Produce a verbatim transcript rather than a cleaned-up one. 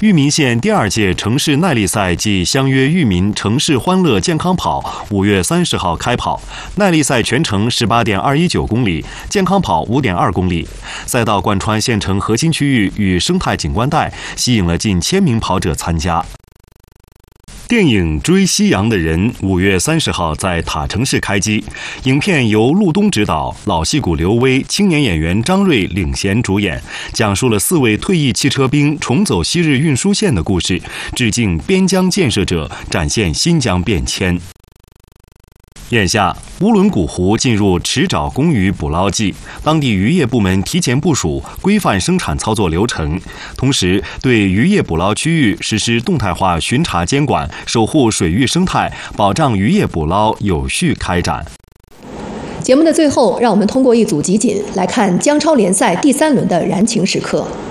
裕民县第二届城市耐力赛暨相约裕民城市欢乐健康跑五月三十号开跑，耐力赛全程十八点二一九公里，健康跑五点二公里。赛道贯穿县城核心区域与生态景观带，吸引了近千名跑者参加。电影《追夕阳的人》五月三十号在塔城市开机，影片由陆东执导，老戏骨刘威、青年演员张瑞领衔主演，讲述了四位退役汽车兵重走昔日运输线的故事，致敬边疆建设者，展现新疆变迁。眼下，乌伦古湖进入池沼公鱼捕捞季，当地渔业部门提前部署，规范生产操作流程，同时对渔业捕捞区域实施动态化巡查监管，守护水域生态，保障渔业捕捞有序开展。 节目的最后，让我们通过一组集锦来看江超联赛第三轮的燃情时刻。